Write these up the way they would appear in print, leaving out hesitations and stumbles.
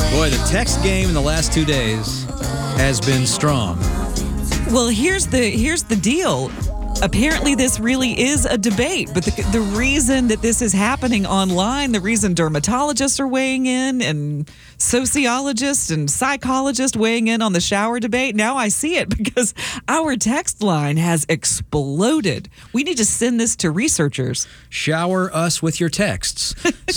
Boy, the text game in the last 2 days has been strong. Well, here's the deal. Apparently, this really is a debate, but the reason that this is happening online, the reason dermatologists are weighing in and sociologists and psychologists weighing in on the shower debate, now I see it because our text line has exploded. We need to send this to researchers. Shower us with your texts.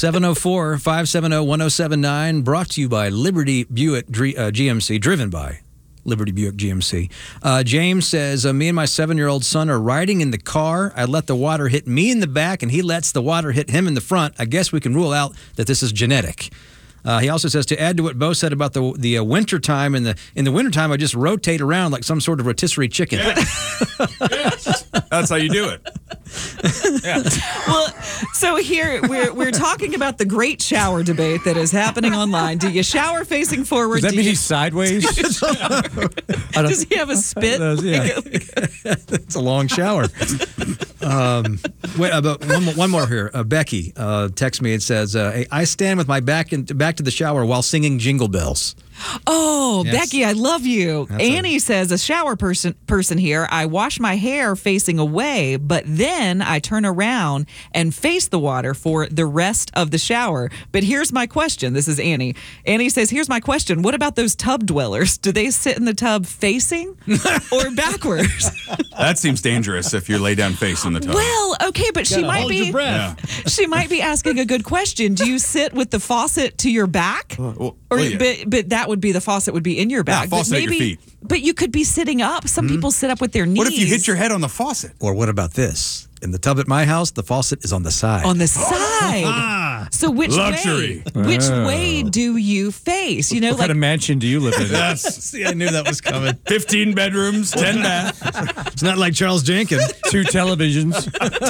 704-570-1079, brought to you by Liberty Buick GMC, driven by Liberty Buick GMC. James says, me and my 7-year-old son are riding in the car. I let the water hit me in the back, and he lets the water hit him in the front. I guess we can rule out that this is genetic. He also says, to add to what Bo said about the winter time, in the wintertime, I just rotate around like some sort of rotisserie chicken. Yes. That's how you do it. Yeah. Well, so here we're talking about the great shower debate that is happening online. Do you shower facing forward? Does that mean he's sideways? Does he have a spit? Yeah. It's a long shower. Wait, but one more here. Becky texts me and says, I stand with my back to the shower while singing Jingle Bells. Oh, Yes. Becky, I love you. Annie says, a shower person here. I wash my hair facing away, but then I turn around and face the water for the rest of the shower. But here's my question. This is Annie. Annie says, here's my question. What about those tub dwellers? Do they sit in the tub facing or backwards? That seems dangerous if you lay down face in the tub. Well, okay, but she might hold be your breath. she might be asking a good question. Do you sit with the faucet to your back? Well, But that would be the faucet would be in your back. Yeah, faucet but at your feet. But you could be sitting up. Some people sit up with their knees. What if you hit your head on the faucet? Or what about this? In the tub at my house, the faucet is on the side. on the side? So which Luxury. way? Which way do you face? You know, What kind of mansion do you live in? Yes. See, I knew that was coming. 15 bedrooms, 10 baths. It's not like Charles Jenkins. 2 televisions.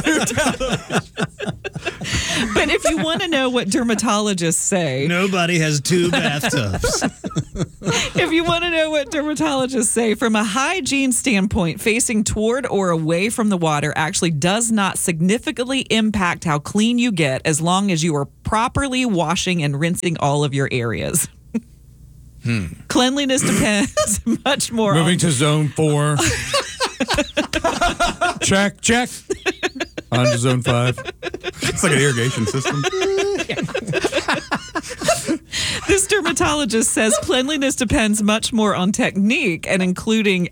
But if you want to know what dermatologists say, Nobody has 2 bathtubs. if you want to know what dermatologists say, from a hygiene standpoint, facing toward or away from the water actually does not significantly impact how clean you get as long as you are properly washing and rinsing all of your areas. Cleanliness depends much more Moving on to zone 4. Check. On to zone 5. It's like an irrigation system. This dermatologist says cleanliness depends much more on technique and including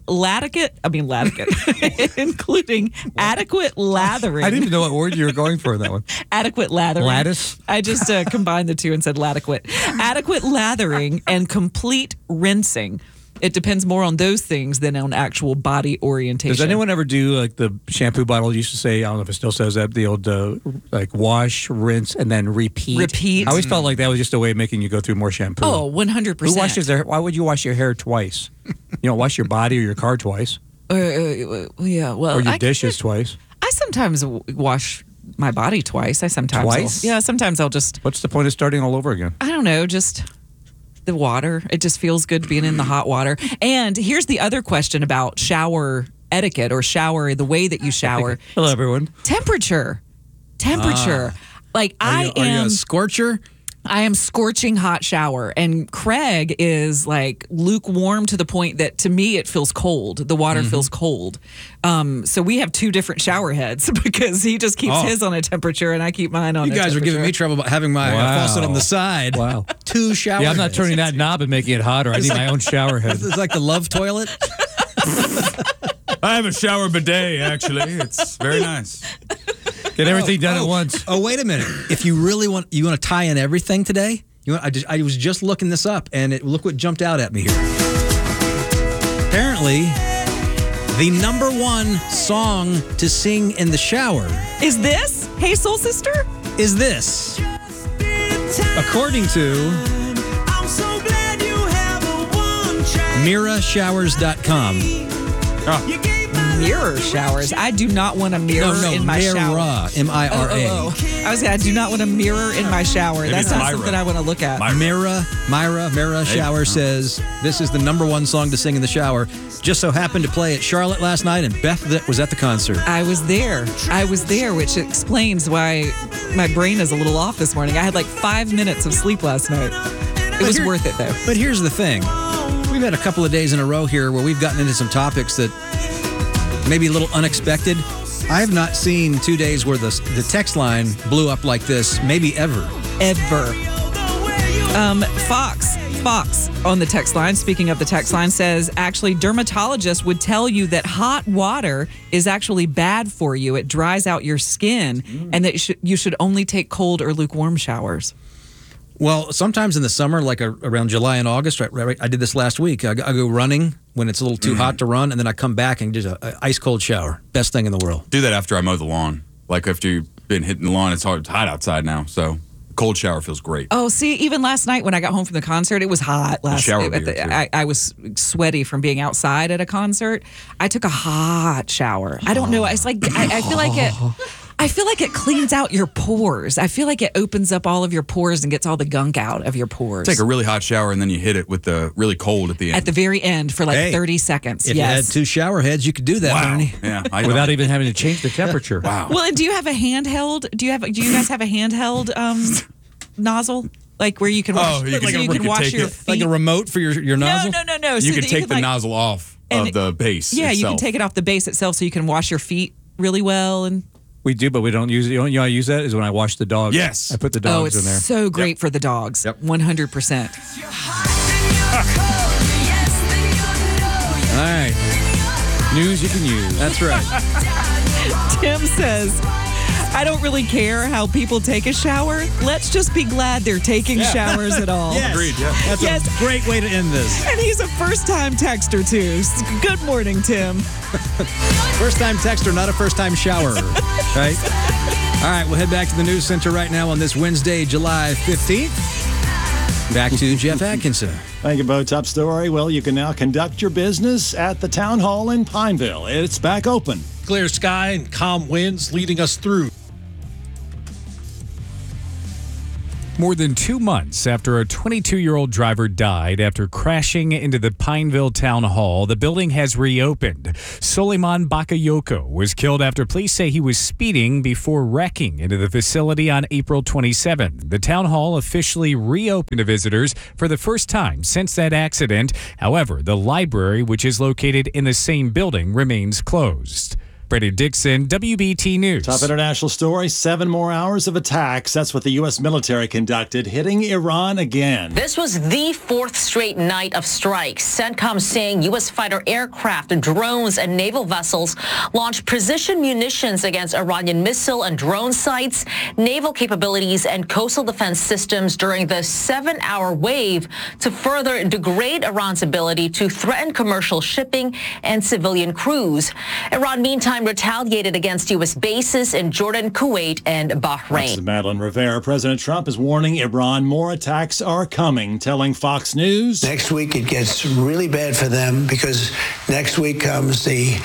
including adequate lathering. I didn't even know what word you were going for in that one. Adequate lathering. Lattice? I just combined the two and said ladequate. Adequate lathering and complete rinsing. It depends more on those things than on actual body orientation. Does anyone ever do like the shampoo bottle used to say? I don't know if it still says that. The old like wash, rinse, and then repeat. Repeat. I always felt like that was just a way of making you go through more shampoo. Oh, 100%. Who washes their? Why would you wash your hair twice? You don't wash your body or your car twice, yeah, well, or your dishes twice. I sometimes wash my body twice. Twice? Sometimes I'll just, What's the point of starting all over again? I don't know, just the water. It just feels good being in the hot water. And here's the other question about shower etiquette or shower, the way that you shower. Hello, everyone. Temperature. Like Are you a scorcher? I am scorching hot shower, and Craig is like lukewarm to the point that to me it feels cold. The water feels cold. So we have 2 different shower heads because he just keeps his on a temperature and I keep mine on a temperature. You guys are giving me trouble about having my faucet on the side. Wow. 2 shower Yeah, I'm not heads. turning that knob and making it hotter. I need my own shower head. It's like the love toilet. I have a shower bidet, actually. It's very nice. Get everything done at once. Oh, wait a minute. If you really want to tie in everything today, I was just looking this up, and look what jumped out at me here. Apparently, the #1 song to sing in the shower Is this Hey Soul Sister? is this. According to MiraShowers.com. Mirror showers. I do not want a mirror in my shower. M-I-R-A. I do not want a mirror in my shower. Maybe That's it's not Myra. something I want to look at. Myra. Myra Shower says this is the #1 song to sing in the shower. Just so happened to play at Charlotte last night, and Beth was at the concert. I was there, which explains why my brain is a little off this morning. I had like 5 minutes of sleep last night. It was worth it, though. But here's the thing. We've had a couple of days in a row here where we've gotten into some topics that may be a little unexpected. I have not seen 2 days where the text line blew up like this, maybe ever. Fox on the text line, speaking of the text line, says actually dermatologists would tell you that hot water is actually bad for you. It dries out your skin and that you should only take cold or lukewarm showers. Well, sometimes in the summer, like around July and August, right, I did this last week. I go running when it's a little too hot to run, and then I come back and do an ice cold shower. Best thing in the world. Do that after I mow the lawn. Like after you've been hitting the lawn, it's hot outside now, so cold shower feels great. Oh, see, even last night when I got home from the concert, it was hot. I was sweaty from being outside at a concert. I took a hot shower. I don't know. It's like I feel like it. I feel like it cleans out your pores. I feel like it opens up all of your pores and gets all the gunk out of your pores. Take a really hot shower and then you hit it with the really cold at the end. At the very end for like 30 seconds. If you had 2 shower heads, you could do that, Bernie. Yeah, without even having to change the temperature. Wow. Well, and do you have a handheld? Do you guys have a handheld nozzle? Like where you can wash, you can wash take your it. feet? Like a remote for your nozzle? No. You So can that take the nozzle off of the base Yeah, itself. you can take it off the base itself so you can wash your feet really well. And We do, but we don't use it. You know how I use that is when I wash the dogs. Yes. I put the dogs it's in there. so great for the dogs. Yep. 100%. All right. News you can use. That's right. Tim says, I don't really care how people take a shower. Let's just be glad they're taking showers at all. Yes. Agreed, yeah. That's a great way to end this. And he's a first-time texter, too. Good morning, Tim. First-time texter, not a first-time shower. Right? All right, we'll head back to the news center right now on this Wednesday, July 15th. Back to Jeff Atkinson. Thank you, Bo. Top story. Well, you can now conduct your business at the Town Hall in Pineville. It's back open. Clear sky and calm winds leading us through. More than 2 months after a 22-year-old driver died after crashing into the Pineville Town Hall, the building has reopened. Suleiman Bakayoko was killed after police say he was speeding before wrecking into the facility on April 27. The Town Hall officially reopened to visitors for the first time since that accident. However, the library, which is located in the same building, remains closed. Brady Dixon, WBT News. Top international story, 7 more hours of attacks. That's what the U.S. military conducted, hitting Iran again. This was the 4th straight night of strikes. CENTCOM saying U.S. fighter aircraft, drones, and naval vessels launched precision munitions against Iranian missile and drone sites, naval capabilities, and coastal defense systems during the 7-hour wave to further degrade Iran's ability to threaten commercial shipping and civilian crews. Iran, meantime, retaliated against U.S. bases in Jordan, Kuwait, and Bahrain. This is Madeline Rivera. President Trump is warning Iran more attacks are coming, telling Fox News. Next week it gets really bad for them because next week comes the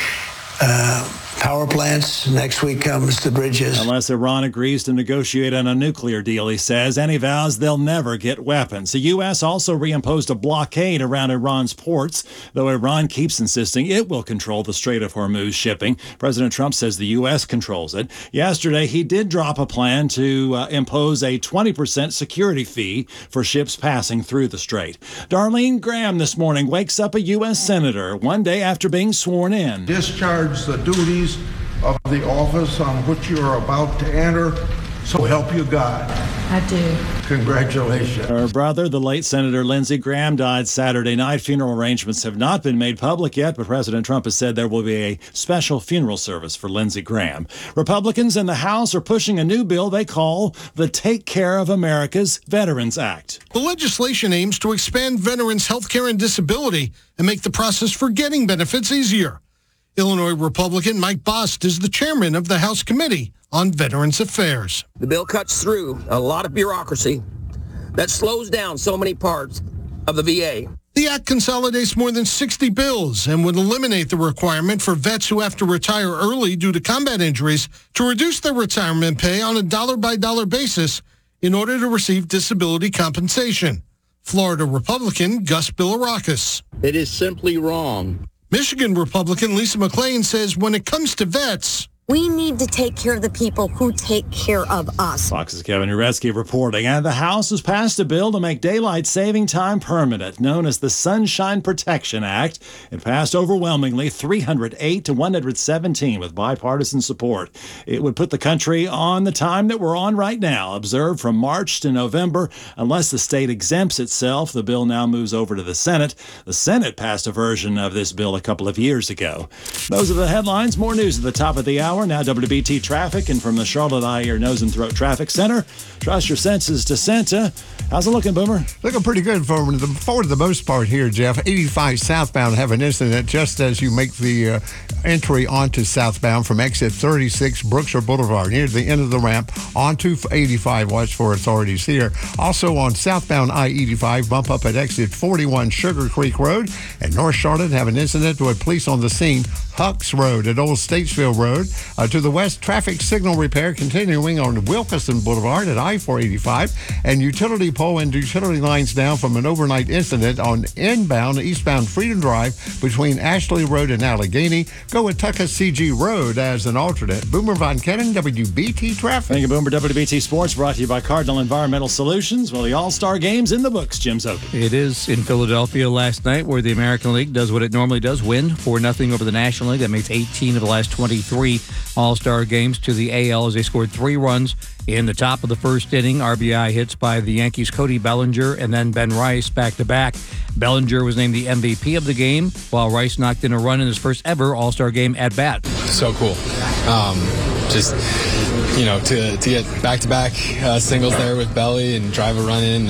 power plants. Next week comes the bridges. Unless Iran agrees to negotiate on a nuclear deal, he says, and he vows they'll never get weapons. The U.S. also reimposed a blockade around Iran's ports, though Iran keeps insisting it will control the Strait of Hormuz shipping. President Trump says the U.S. controls it. Yesterday, he did drop a plan to impose a 20% security fee for ships passing through the strait. Darlene Graham this morning wakes up a U.S. senator one day after being sworn in. Discharge the duties of the office on which you are about to enter, so help you God. I do. Congratulations. Her brother, the late Senator Lindsey Graham, died Saturday night. Funeral arrangements have not been made public yet, but President Trump has said there will be a special funeral service for Lindsey Graham. Republicans in the House are pushing a new bill they call the Take Care of America's Veterans Act. The legislation aims to expand veterans' health care and disability and make the process for getting benefits easier. Illinois Republican Mike Bost is the chairman of the House Committee on Veterans Affairs. The bill cuts through a lot of bureaucracy that slows down so many parts of the VA. The act consolidates more than 60 bills and would eliminate the requirement for vets who have to retire early due to combat injuries to reduce their retirement pay on a dollar-by-dollar basis in order to receive disability compensation. Florida Republican Gus Bilirakis. It is simply wrong. Michigan Republican Lisa McClain says when it comes to vets, We need to take care of the people who take care of us. Fox's Kevin Uretsky reporting. And the House has passed a bill to make daylight saving time permanent, known as the Sunshine Protection Act. It passed overwhelmingly 308 to 117 with bipartisan support. It would put the country on the time that we're on right now, observed from March to November. Unless the state exempts itself, the bill now moves over to the Senate. The Senate passed a version of this bill a couple of years ago. Those are the headlines. More news at the top of the hour. Now WBT traffic, and from the Charlotte Eye, Ear, Nose, and Throat Traffic Center, trust your senses to Santa. How's it looking, Boomer? Looking pretty good for the most part here, Jeff. 85 southbound have an incident just as you make the entry onto southbound from exit 36 Brookshire Boulevard near the end of the ramp onto 85. Watch for authorities here. Also on southbound I-85, bump up at exit 41 Sugar Creek Road. And North Charlotte have an incident with police on the scene. Hucks Road at Old Statesville Road. To the west, traffic signal repair continuing on Wilkinson Boulevard at I-485, and utility pole and utility lines down from an overnight incident on eastbound Freedom Drive between Ashley Road and Allegheny. Go with Tuckasegee Road as an alternate. Boomer Von Kenning, WBT Traffic. Thank you, Boomer. WBT Sports brought to you by Cardinal Environmental Solutions. Well, the All-Star Game's in the books, Jim Zoki. It is in Philadelphia last night, where the American League does what it normally does, win 4-0 over the National League. That makes 18 of the last 23 All-Star games to the AL as they scored 3 runs in the top of the first inning. RBI hits by the Yankees' Cody Bellinger and then Ben Rice back-to-back. Bellinger was named the MVP of the game, while Rice knocked in a run in his first ever All-Star game at bat. So cool. To get back-to-back singles there with Belly and drive a run in,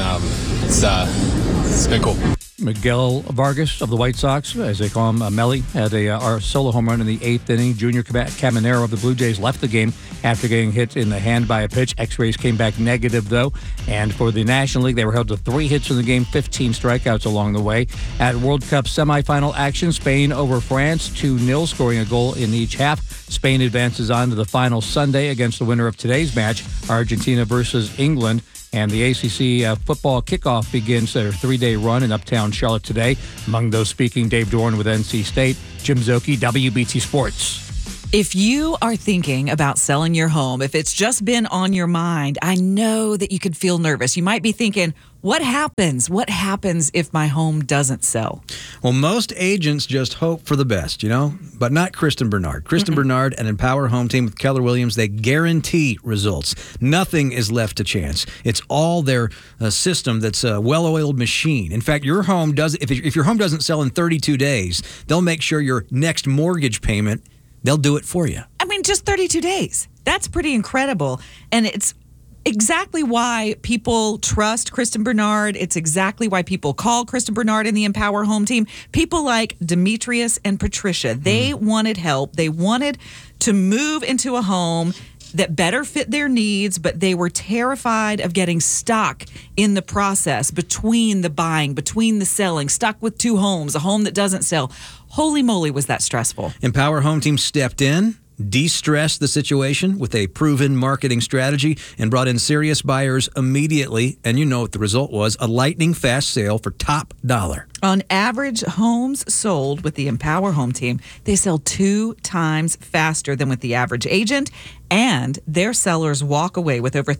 it's been cool. Miguel Vargas of the White Sox, as they call him, Melly, had a solo home run in the 8th inning. Junior Caminero of the Blue Jays left the game after getting hit in the hand by a pitch. X-rays came back negative, though. And for the National League, they were held to 3 hits in the game, 15 strikeouts along the way. At World Cup semifinal action, Spain over France, 2-0, scoring a goal in each half. Spain advances on to the final Sunday against the winner of today's match, Argentina versus England. And the ACC football kickoff begins their 3-day run in Uptown Charlotte today. Among those speaking, Dave Doran with NC State, Jim Zoki, WBT Sports. If you are thinking about selling your home, if it's just been on your mind, I know that you could feel nervous. You might be thinking, what happens? What happens if my home doesn't sell? Well, most agents just hope for the best, but not Kristen Bernard. Kristen Bernard and Empower Home Team with Keller Williams, they guarantee results. Nothing is left to chance. It's all their system that's a well-oiled machine. In fact, your home does. If your home doesn't sell in 32 days, they'll make sure your next mortgage payment, they'll do it for you. I mean, just 32 days. That's pretty incredible. And it's exactly why people trust Kristen Bernard. It's exactly why people call Kristen Bernard and the Empower Home Team. People like Demetrius and Patricia, they wanted help. They wanted to move into a home that better fit their needs, but they were terrified of getting stuck in the process between the buying, between the selling, stuck with 2 homes, a home that doesn't sell. Holy moly, was that stressful. Empower Home Team stepped in, de-stressed the situation with a proven marketing strategy, and brought in serious buyers immediately. And you know what the result was, a lightning fast sale for top dollar. On average, homes sold with the Empower Home Team, they sell 2 times faster than with the average agent, and their sellers walk away with over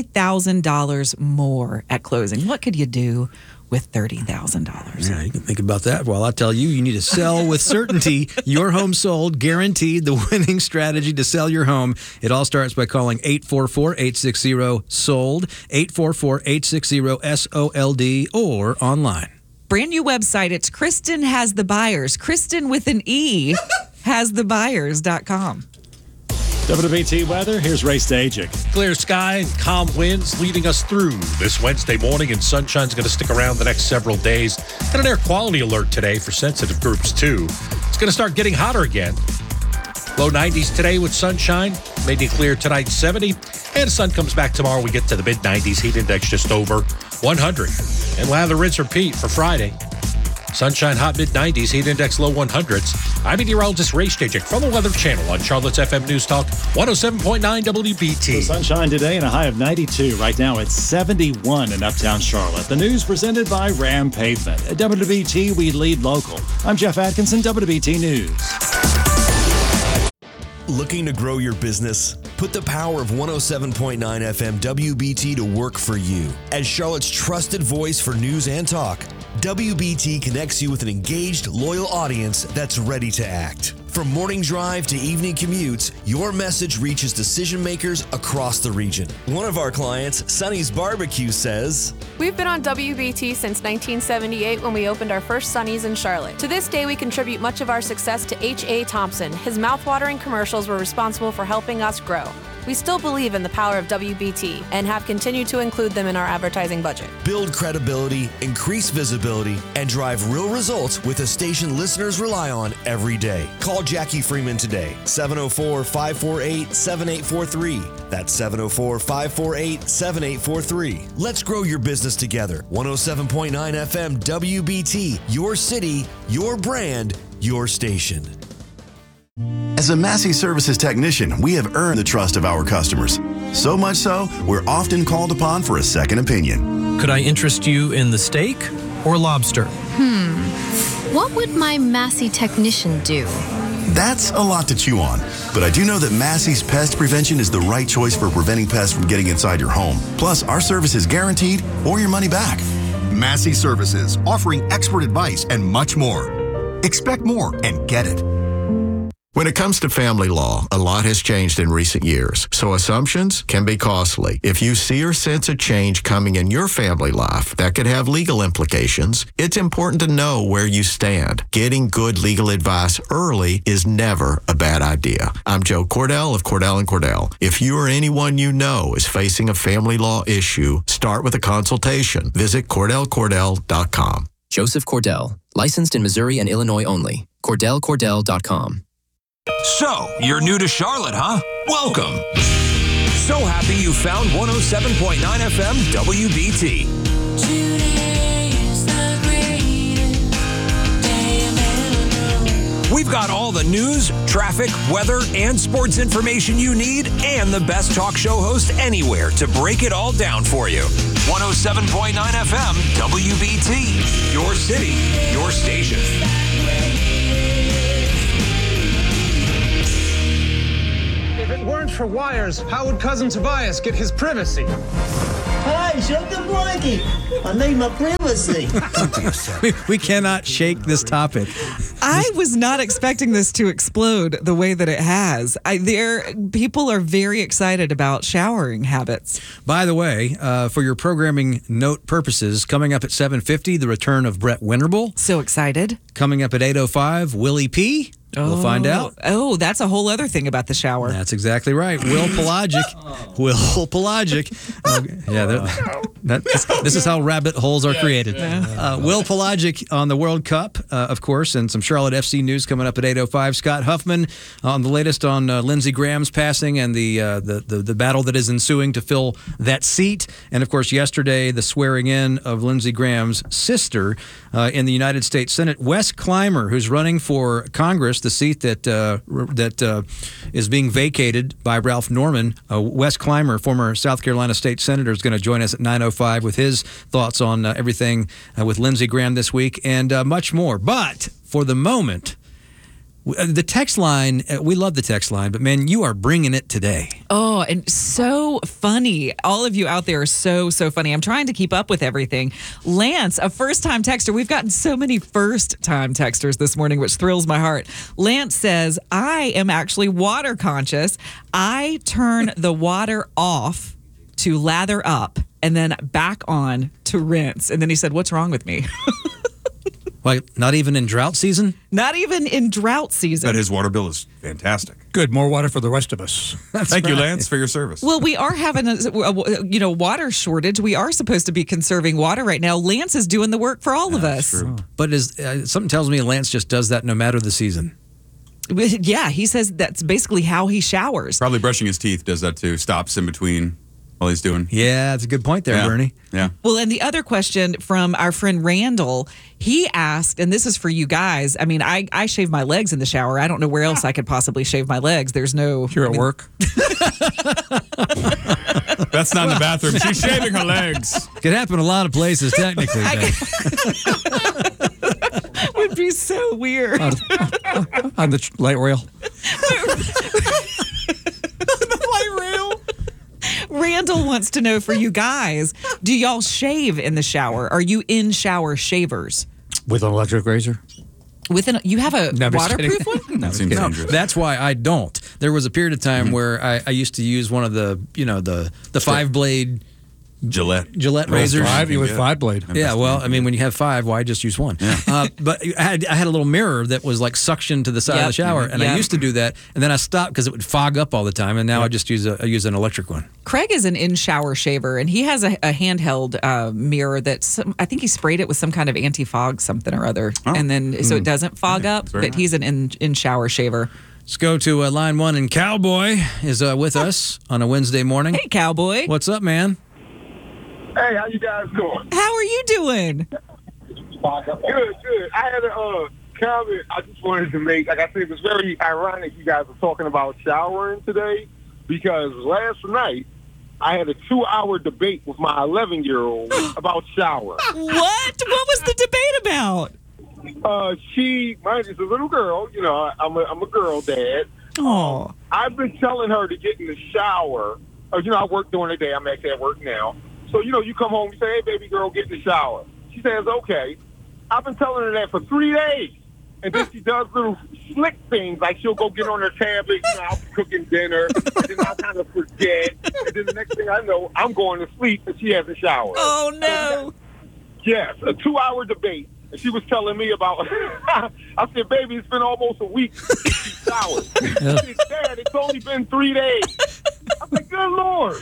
$30,000 more at closing. What could you do with $30,000? Yeah, you can think about that. Well, I tell you, you need to sell with certainty. Your home sold, guaranteed, the winning strategy to sell your home. It all starts by calling 844-860-SOLD, 844-860-SOLD, or online. Brand new website. It's Kristen Has the Buyers. Kristen with an E, hasthebuyers.com. WBT weather, here's Ray Stajic. Clear sky and calm winds leading us through this Wednesday morning, and sunshine's going to stick around the next several days. Got an air quality alert today for sensitive groups, too. It's going to start getting hotter again. Low 90s today with sunshine. Mainly clear tonight, 70. And the sun comes back tomorrow. We get to the mid-90s. Heat index just over 100. And lather, rinse, repeat for Friday. Sunshine, hot mid-90s, heat index low 100s. I'm meteorologist Ray Stajic from the Weather Channel on Charlotte's FM News Talk 107.9 WBT. So sunshine today and a high of 92. Right now it's 71 in Uptown Charlotte. The news presented by Ram Pavement. At WBT, we lead local. I'm Jeff Atkinson, WBT News. Looking to grow your business? Put the power of 107.9 FM WBT to work for you. As Charlotte's trusted voice for news and talk, WBT connects you with an engaged, loyal audience that's ready to act. From morning drive to evening commutes, your message reaches decision makers across the region. One of our clients, Sonny's Barbecue, says, "We've been on WBT since 1978 when we opened our first Sonny's in Charlotte. To this day, we contribute much of our success to H.A. Thompson. His mouthwatering commercials were responsible for helping us grow. We still believe in the power of WBT and have continued to include them in our advertising budget." Build credibility, increase visibility, and drive real results with a station listeners rely on every day. Call Jackie Freeman today, 704-548-7843. That's 704-548-7843. Let's grow your business together. 107.9 FM WBT, your city, your brand, your station. As a Massey Services technician, we have earned the trust of our customers. So much so, we're often called upon for a second opinion. Could I interest you in the steak or lobster? What would my Massey technician do? That's a lot to chew on, but I do know that Massey's Pest Prevention is the right choice for preventing pests from getting inside your home. Plus, our service is guaranteed or your money back. Massey Services, offering expert advice and much more. Expect more and get it. When it comes to family law, a lot has changed in recent years, so assumptions can be costly. If you see or sense a change coming in your family life that could have legal implications, it's important to know where you stand. Getting good legal advice early is never a bad idea. I'm Joe Cordell of Cordell & Cordell. If you or anyone you know is facing a family law issue, start with a consultation. Visit CordellCordell.com. Joseph Cordell, licensed in Missouri and Illinois only. CordellCordell.com. So, you're new to Charlotte, huh? Welcome. So happy you found 107.9 FM WBT. We've got all the news, traffic, weather, and sports information you need, and the best talk show host anywhere to break it all down for you. 107.9 FM WBT. Your city, your station. If it weren't for wires, how would Cousin Tobias get his privacy? Hey, shut the blanket. I need my privacy. We cannot shake this topic. I was not expecting this to explode the way that it has. People are very excited about showering habits. By the way, for your programming note purposes, coming up at 7:50, the return of Brett Winterble. So excited. Coming up at 8:05, Willie P. We'll find out. Oh, that's a whole other thing about the shower. That's exactly right. Will Pelagic. Will Pelagic. This is how rabbit holes are created. Will Pelagic on the World Cup, of course, and some Charlotte FC news coming up at 8:05. Scott Huffman on the latest on Lindsey Graham's passing and the battle that is ensuing to fill that seat. And, of course, yesterday, the swearing in of Lindsey Graham's sister in the United States Senate, Wes Clymer, who's running for Congress, the seat that is being vacated by Ralph Norman. Wes Clymer, former South Carolina State Senator, is going to join us at 9:05 with his thoughts on everything with Lindsey Graham this week and much more. But for the moment, the text line, we love the text line, but man, you are bringing it today. Oh, and so funny. All of you out there are so funny. I'm trying to keep up with everything. Lance, a first-time texter. We've gotten so many first-time texters this morning, which thrills my heart. Lance says, I am actually water conscious. I turn the water off to lather up and then back on to rinse. And then he said, what's wrong with me? Like, not even in drought season? Not even in drought season. But his water bill is fantastic. Good. More water for the rest of us. Thank you, Lance, for your service. Well, we are having a water shortage. We are supposed to be conserving water right now. Lance is doing the work for all of us. True. But something tells me Lance just does that no matter the season. Yeah, he says that's basically how he showers. Probably brushing his teeth does that too. Stops in between while he's doing. Yeah, that's a good point there, Bernie. Yeah. Well, and the other question from our friend Randall, he asked, and this is for you guys. I mean, I shave my legs in the shower. I don't know where else I could possibly shave my legs. There's no... You're at work? That's not in the bathroom. She's shaving her legs. Could happen a lot of places, technically. Would be so weird. On the light rail. Randall wants to know for you guys, do y'all shave in the shower? Are you in shower shavers? With an electric razor? You have a No, I'm just waterproof kidding. one? That seems dangerous. That's why I don't. There was a period of time where I used to use one of the 5-blade Gillette razors. With 5-blade. Yeah, well, I mean, when you have 5, why just use one? But I had a little mirror that was like suctioned to the side of the shower, and I used to do that, and then I stopped because it would fog up all the time, and now I just use an electric one. Craig is an in-shower shaver, and he has a handheld mirror that I think he sprayed it with some kind of anti-fog something or other, and then so it doesn't fog up, but he's an in-shower shaver. Let's go to line 1, and Cowboy is with us on a Wednesday morning. Hey, Cowboy. What's up, man? Hey, how you guys doing? How are you doing? Good. I had a comment I just wanted to make. Like I said, it was very ironic you guys were talking about showering today because last night I had a 2-hour debate with my 11-year-old about showering. What? What was the debate about? Mine is a little girl. You know, I'm a girl dad. Oh. I've been telling her to get in the shower. I work during the day. I'm actually at work now. So, you come home and say, hey, baby girl, get in the shower. She says, okay. I've been telling her that for 3 days. And then she does little slick things, like she'll go get on her tablet, I'll be cooking dinner, and then I'll kind of forget. And then the next thing I know, I'm going to sleep and she hasn't showered. Oh, no. Yes, a 2-hour debate. And she was telling me about, I said, baby, it's been almost a week since she showered. She said, Dad, it's only been 3 days. I said, good Lord.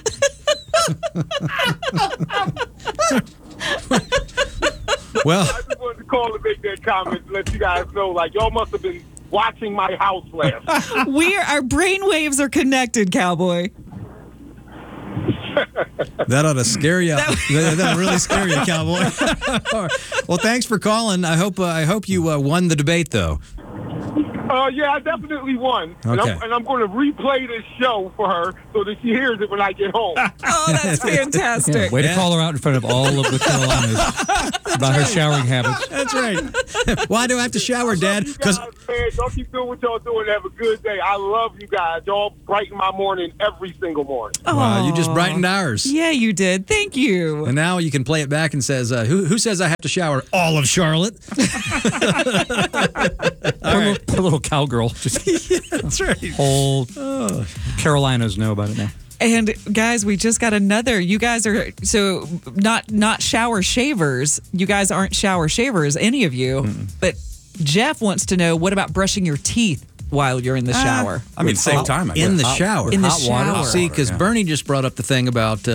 Well, I just wanted to call and make that comment to let you guys know, like, y'all must have been watching my house last night. Our brain waves are connected, Cowboy. That ought to scare you. That'll really scare you, Cowboy. Well, thanks for calling. I hope you won the debate, though. Yeah, I definitely won. Okay. And I'm going to replay this show for her so that she hears it when I get home. Oh, that's fantastic. Yeah, way to call her out in front of all of the Carolinas about her showering habits. That's right. Why do I have to shower, Dad? Because y'all keep doing what y'all doing. Have a good day. I love you guys. Y'all brighten my morning every single morning. Wow, you just brightened ours. Yeah, you did. Thank you. And now you can play it back and says, who says I have to shower? All of Charlotte. Poor little cowgirl. Just that's right. Whole Carolinas know about it now. And guys, we just got another. You guys are not shower shavers. You guys aren't shower shavers, any of you. But Jeff wants to know, what about brushing your teeth while you're in the shower? I mean, same time. I in guess. the shower. In the shower. See, because Bernie just brought up the thing about